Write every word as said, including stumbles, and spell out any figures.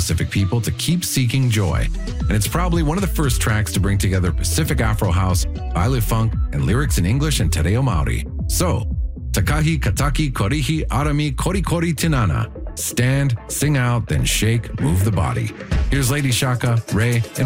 Pacific people to keep seeking joy. And it's probably one of the first tracks to bring together Pacific Afro House, baile funk, and lyrics in English and Te Reo Maori. So, Takahi Kataki Korihi Arami Kori Kori Tinana. Stand, sing out, then shake, move the body. Here's Lady Shaka, Ray, and